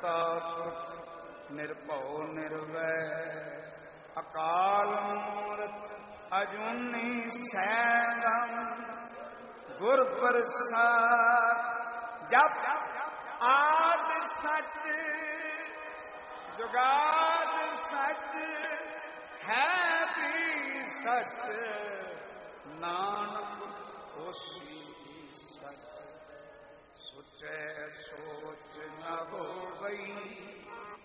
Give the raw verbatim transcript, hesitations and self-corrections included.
ਕਰਤਾ ਪੁਰਖ ਨਿਰਭਉ ਨਿਰਵੈਰ ਅਕਾਲ ਮੂਰਤ ਅਜੂਨੀ ਸੈਭੰ ਗੁਰ ਪ੍ਰਸਾਦ। ਜਪ ਆਦ ਸਚ ਜੁਗਾਦ ਸਚ ਹੈ ਵੀ ਸਚ ਨਾਨਕ ਹੋਸੀ ਸਚ। ਸੁਚੈ ਸੋਚ ਨ ਹੋਵਈ